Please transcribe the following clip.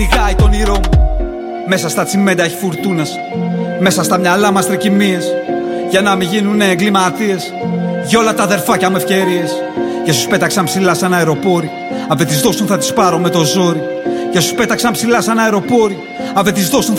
Γάει το όνειρό μου. Μέσα στα τσιμέντα έχει φουρτούνας. Μέσα στα μυαλά μας τρικυμίες. Για να μην γίνουνε εγκληματίες. Για όλα τα αδερφάκια με ευκαιρίες. Για όσους πέταξαν ψηλά σαν αεροπόροι. Αν δεν τις δώσουν θα τις πάρω με το ζόρι. Για όσους πέταξαν ψηλά σαν αεροπόροι. Αν δεν τις δώσουν